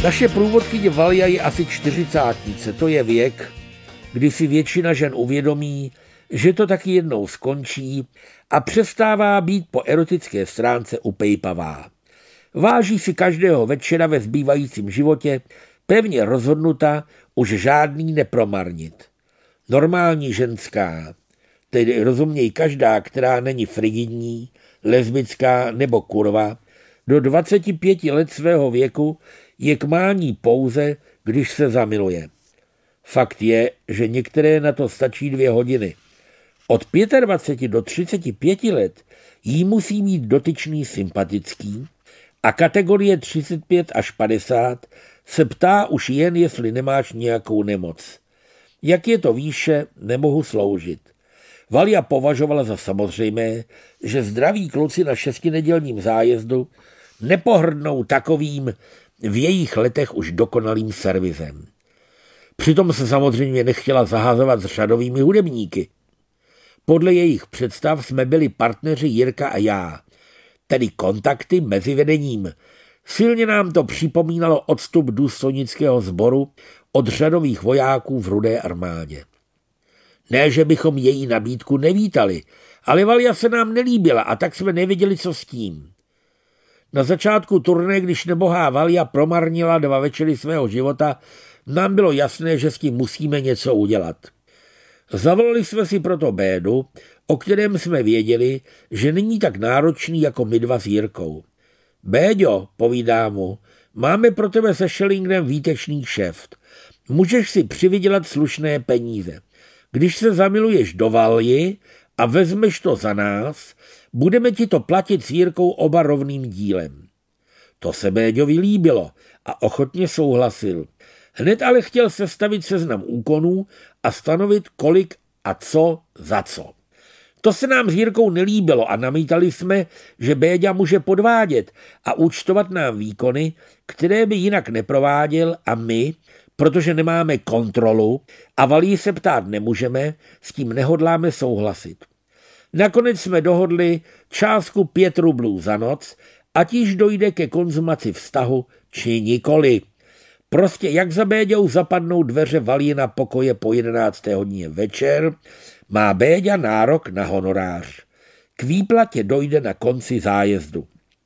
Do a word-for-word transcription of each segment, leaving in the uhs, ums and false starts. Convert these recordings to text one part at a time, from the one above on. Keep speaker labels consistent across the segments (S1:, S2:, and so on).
S1: Naše průvodkyně Valia je asi čtyřicátnice, to je věk, kdy si většina žen uvědomí, že to taky jednou skončí a přestává být po erotické stránce upejpavá. Váží si každého večera ve zbývajícím životě, pevně rozhodnuta už žádný nepromarnit. Normální ženská, tedy rozuměj každá, která není frigidní, lesbická nebo kurva, do dvaceti pěti let svého věku je k mání pouze, když se zamiluje. Fakt je, že některé na to stačí dvě hodiny. Od dvaceti pěti do třiceti pěti let jí musí být dotyčný sympatický a kategorie třicet pět až padesát se ptá už jen, jestli nemáš nějakou nemoc. Jak je to výše, nemohu sloužit. Valia považovala za samozřejmé, že zdraví kluci na šestinedělním zájezdu nepohrdnou takovým v jejich letech už dokonalým servisem. Přitom se samozřejmě nechtěla zahazovat s řadovými hudebníky. Podle jejich představ jsme byli partneři Jirka a já, tedy kontakty mezi vedením. Silně nám to připomínalo odstup důstojnického sboru od řadových vojáků v Rudé armádě. Ne, že bychom její nabídku nevítali, ale Valia se nám nelíbila a tak jsme nevěděli, co s tím. Na začátku turné, když nebohá Valia promarnila dva večery svého života, nám bylo jasné, že s tím musíme něco udělat. Zavolali jsme si proto Bédu, o kterém jsme věděli, že není tak náročný jako my dva s Jirkou. Béďo, povídá mu, máme pro tebe se Schellingem výtečný kšeft. Můžeš si přivydělat slušné peníze. Když se zamiluješ do Valji a vezmeš to za nás, budeme ti to platit s Jirkou oba rovným dílem. To se Béďovi líbilo a ochotně souhlasil. Hned ale chtěl sestavit seznam úkonů a stanovit, kolik a co za co. To se nám s Jirkou nelíbilo a namítali jsme, že Béďa může podvádět a účtovat nám výkony, které by jinak neprováděl a my, protože nemáme kontrolu a Valii se ptát nemůžeme, s tím nehodláme souhlasit. Nakonec jsme dohodli částku pět rublů za noc, ať již dojde ke konzumaci vztahu či nikoli. Prostě jak za Béďou zapadnou dveře Valijina pokoje po jedenácté hodině večer, má Béďa nárok na honorář. K výplatě dojde na konci zájezdu.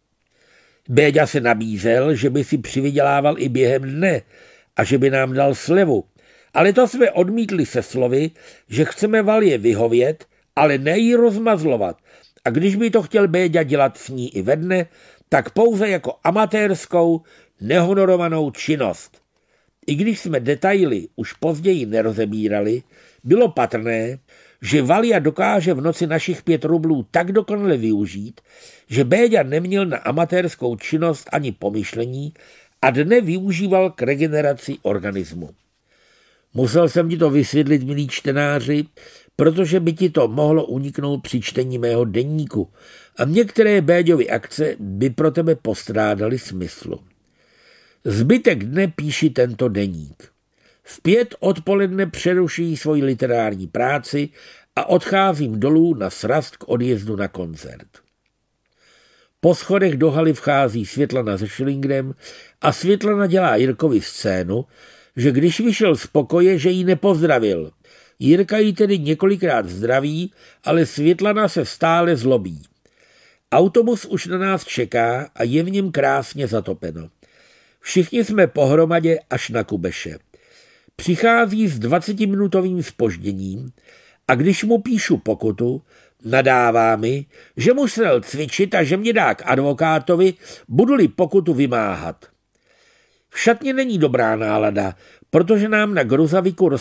S1: Béďa se nabízel, že by si přivydělával i během dne a že by nám dal slevu. Ale to jsme odmítli se slovy, že chceme Valie vyhovět, ale ne jí rozmazlovat. A když by to chtěl Béďa dělat s ní i ve dne, tak pouze jako amatérskou, nehonorovanou činnost. I když jsme detaily už později nerozebírali, bylo patrné, že Valia dokáže v noci našich pět rublů tak dokonale využít, že Béďa neměl na amatérskou činnost ani pomyšlení a dne využíval k regeneraci organismu. Musel jsem ti to vysvětlit, milí čtenáři, protože by ti to mohlo uniknout při čtení mého deníku a některé Béďovy akce by pro tebe postrádaly smyslu. Zbytek dne píši tento deník. V pět odpoledne přerušuji svoji literární práci a odcházím dolů na srast k odjezdu na koncert. Po schodech do haly vchází Světlana se Schellingem a Světlana dělá Jirkovi scénu, že když vyšel z pokoje, že jí nepozdravil. Jirka jí tedy několikrát zdraví, ale Světlana se stále zlobí. Autobus už na nás čeká a je v něm krásně zatopeno. Všichni jsme pohromadě až na Kubeše. Přichází s dvacetiminutovým zpožděním a když mu píšu pokutu, nadává mi, že musel cvičit a že mě dá k advokátovi, budu-li pokutu vymáhat. V šatně není dobrá nálada, protože nám na Gruzaviku